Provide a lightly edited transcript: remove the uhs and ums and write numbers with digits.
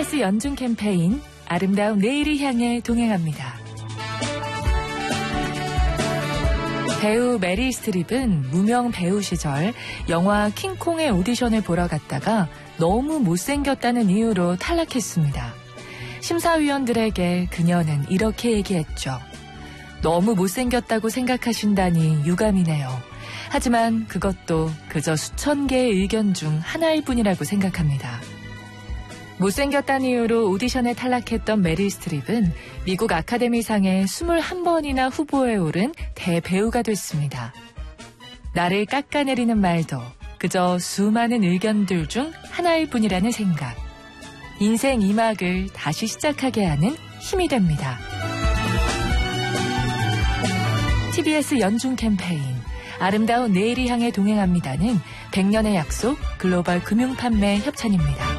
TBS 연중 캠페인 아름다운 내일을 향해 동행합니다. 배우 메릴 스트립은 무명 배우 시절 영화 킹콩의 오디션을 보러 갔다가 너무 못생겼다는 이유로 탈락했습니다. 심사위원들에게 그녀는 이렇게 얘기했죠. 너무 못생겼다고 생각하신다니 유감이네요. 하지만 그것도 그저 수천 개의 의견 중 하나일 뿐이라고 생각합니다. 못생겼다는 이유로 오디션에 탈락했던 메릴 스트립은 미국 아카데미상에 21번이나 후보에 오른 대배우가 됐습니다. 나를 깎아내리는 말도 그저 수많은 의견들 중 하나일 뿐이라는 생각. 인생 2막을 다시 시작하게 하는 힘이 됩니다. TBS 연중 캠페인 아름다운 내일을 향해 동행합니다는 100년의 약속 글로벌 금융판매 협찬입니다.